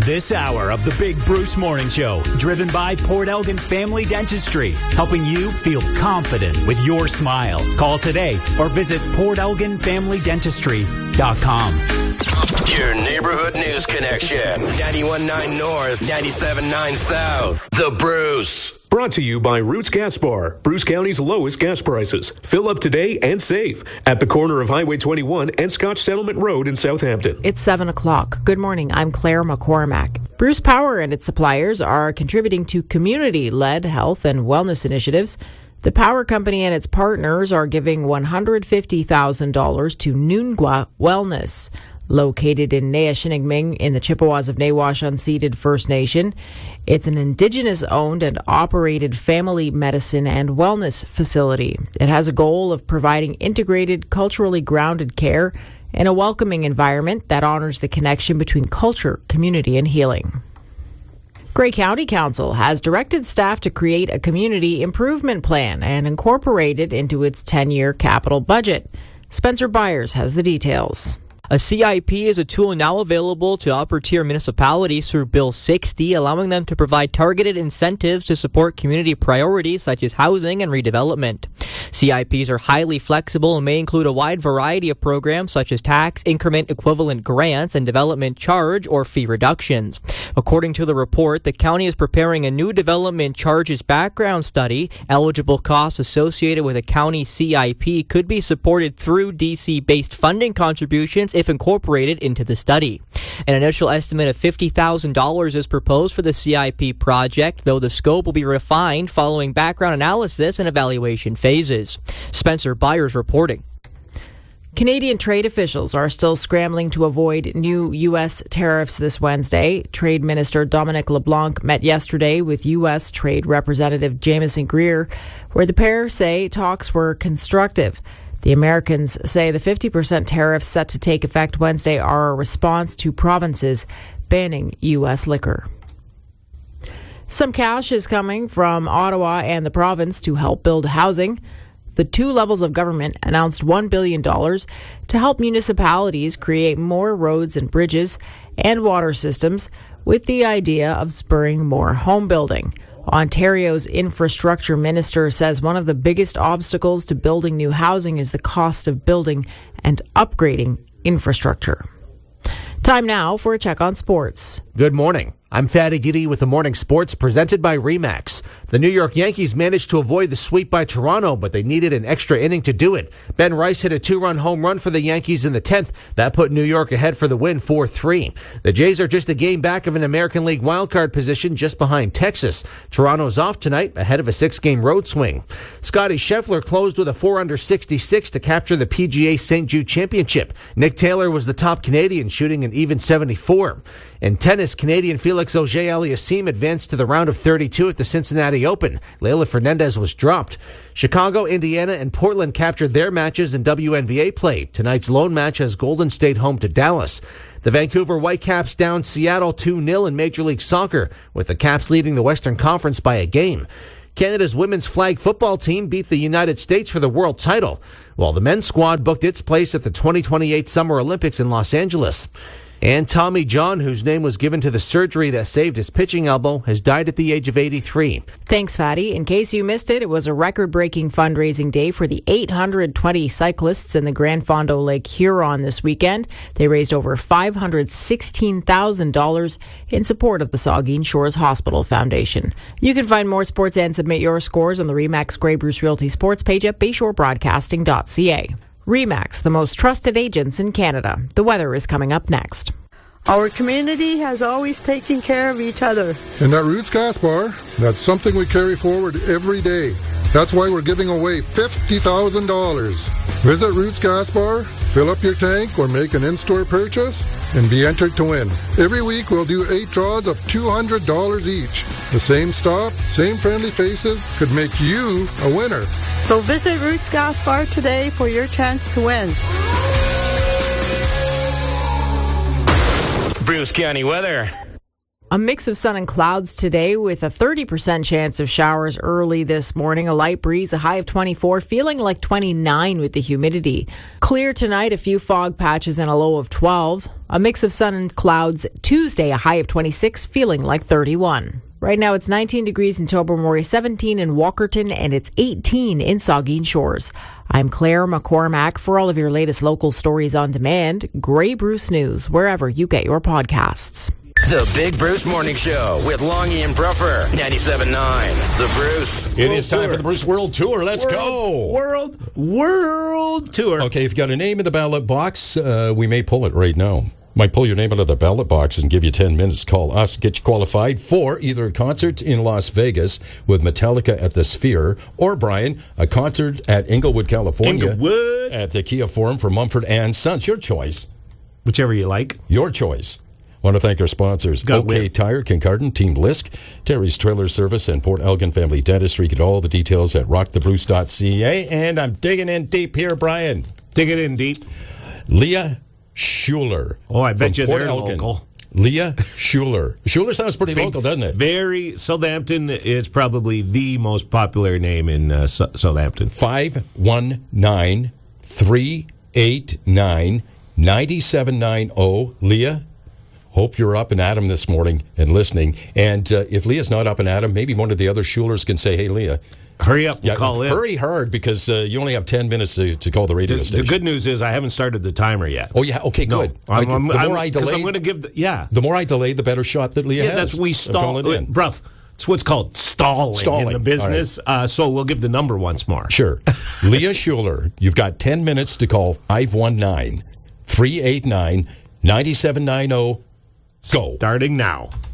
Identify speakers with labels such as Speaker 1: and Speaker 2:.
Speaker 1: This hour of the Big Bruce Morning Show, driven by Port Elgin Family Dentistry, helping you feel confident with your smile. Call today or visit portelginfamilydentistry.com.
Speaker 2: Your neighborhood news connection. 91.9 North, 97.9 South. The Bruce.
Speaker 3: Brought to you by Roots Gas Bar, Bruce County's lowest gas prices. Fill up today and save at the corner of Highway 21 and Scotch Settlement Road in Southampton.
Speaker 4: It's 7 o'clock. Good morning. I'm Claire McCormack. Bruce Power and its suppliers are contributing to community-led health and wellness initiatives. The power company and its partners are giving $150,000 to Noongwa Wellness, located in Nea-Shinigming in the Chippewas of Nawash Unceded First Nation. It's an Indigenous-owned and operated family medicine and wellness facility. It has a goal of providing integrated, culturally grounded care in a welcoming environment that honors the connection between culture, community, and healing. Grey County Council has directed staff to create a community improvement plan and incorporate it into its 10-year capital budget. Spencer Byers has the details.
Speaker 5: A CIP is a tool now available to upper-tier municipalities through Bill 60, allowing them to provide targeted incentives to support community priorities such as housing and redevelopment. CIPs are highly flexible and may include a wide variety of programs such as tax increment equivalent grants and development charge or fee reductions. According to the report, the county is preparing a new development charges background study. Eligible costs associated with a county CIP could be supported through DC-based funding contributions if incorporated into the study. An initial estimate of $50,000 is proposed for the CIP project, though the scope will be refined following background analysis and evaluation phases. Spencer Byers reporting.
Speaker 4: Canadian trade officials are still scrambling to avoid new U.S. tariffs this Wednesday. Trade Minister Dominic LeBlanc met yesterday with U.S. Trade Representative Jameson Greer, where the pair say talks were constructive. The Americans say the 50% tariffs set to take effect Wednesday are a response to provinces banning U.S. liquor. Some cash is coming from Ottawa and the province to help build housing. The two levels of government announced $1 billion to help municipalities create more roads and bridges and water systems with the idea of spurring more home building. Ontario's infrastructure minister says one of the biggest obstacles to building new housing is the cost of building and upgrading infrastructure. Time now for a check on sports.
Speaker 6: Good morning. I'm Fatty Giddy with the Morning Sports presented by RE/MAX. The New York Yankees managed to avoid the sweep by Toronto, but they needed an extra inning to do it. Ben Rice hit a 2-run home run for the Yankees in the 10th. That put New York ahead for the win 4-3. The Jays are just a game back of an American League wildcard position just behind Texas. Toronto's off tonight ahead of a 6-game road swing. Scotty Scheffler closed with a 4-under 66 to capture the PGA St. Jude Championship. Nick Taylor was the top Canadian, shooting an even 74. In tennis, Canadian Felix Auger-Aliassime advanced to the round of 32 at the Cincinnati Open. Leylah Fernandez was dropped. Chicago, Indiana, and Portland captured their matches in WNBA play. Tonight's lone match has Golden State home to Dallas. The Vancouver Whitecaps down Seattle 2-0 in Major League Soccer, with the Caps leading the Western Conference by a game. Canada's women's flag football team beat the United States for the world title, while the men's squad booked its place at the 2028 Summer Olympics in Los Angeles. And Tommy John, whose name was given to the surgery that saved his pitching elbow, has died at the age of 83.
Speaker 4: Thanks, Fatty. In case you missed it, it was a record-breaking fundraising day for the 820 cyclists in the Grand Fondo Lake Huron this weekend. They raised over $516,000 in support of the Saugeen Shores Hospital Foundation. You can find more sports and submit your scores on the RE/MAX Grey Bruce Realty sports page at bayshorebroadcasting.ca. RE/MAX, the most trusted agents in Canada. The weather is coming up next.
Speaker 7: Our community has always taken care of each other.
Speaker 8: And at Roots Gas Bar, that's something we carry forward every day. That's why we're giving away $50,000. Visit Roots Gas Bar, fill up your tank, or make an in-store purchase, and be entered to win. Every week we'll do 8 draws of $200 each. The same stop, same friendly faces could make you a winner.
Speaker 7: So visit Roots Gas Bar today for your chance to win.
Speaker 2: Bruce County weather.
Speaker 4: A mix of sun and clouds today with a 30% chance of showers early this morning. A light breeze, a high of 24, feeling like 29 with the humidity. Clear tonight, a few fog patches and a low of 12. A mix of sun and clouds Tuesday, a high of 26, feeling like 31. Right now it's 19 degrees in Tobermory, 17 in Walkerton, and it's 18 in Saugeen Shores. I'm Claire McCormack. For all of your latest local stories on demand, Grey Bruce News, wherever you get your podcasts.
Speaker 2: The Big Bruce Morning Show with Longy and Bruffer, 97.9. The Bruce.
Speaker 9: It is time for the Bruce World Tour. Let's go.
Speaker 10: World Tour.
Speaker 9: Okay, if you got a name in the ballot box, we may pull it right now. Might pull your name out of the ballot box and give you 10 minutes. Call us, get you qualified for either a concert in Las Vegas with Metallica at the Sphere, or, Brian, a concert at Inglewood, California. At the Kia Forum for Mumford and Sons. Your choice.
Speaker 10: Whichever you like.
Speaker 9: Your choice. Want to thank our sponsors, OK Tire, Kincardine, Team Blisk, Terry's Trailer Service, and Port Elgin Family Dentistry. Get all the details at rockthebruce.ca. And I'm digging in deep here, Brian.
Speaker 10: Digging in deep.
Speaker 9: Leah Schuler.
Speaker 10: Oh, I bet you they're
Speaker 9: Elgin.
Speaker 10: local.
Speaker 9: Leah Schuler. Schuler sounds pretty local, doesn't it?
Speaker 10: Very. Southampton is probably the most popular name in Southampton.
Speaker 9: 519-389-9790. Leah, hope you're up and at 'em this morning and listening. And if Leah's not up and at 'em, maybe one of the other Schulers can say, hey, Leah,
Speaker 10: hurry up and call in.
Speaker 9: Hurry hard, because you only have 10 minutes to call the radio station.
Speaker 10: The good news is I haven't started the timer yet.
Speaker 9: Oh, yeah. Okay, good.
Speaker 10: No,
Speaker 9: The more I delay,
Speaker 10: I'm going to give
Speaker 9: the more I delay, the better shot that Leah has.
Speaker 10: That's we stall. Bruff, it's what's called stalling in the business. Right. So we'll give the number once more.
Speaker 9: Sure. Leah Schuler, you've got 10 minutes to call 519-389-9790. Go.
Speaker 10: Starting now.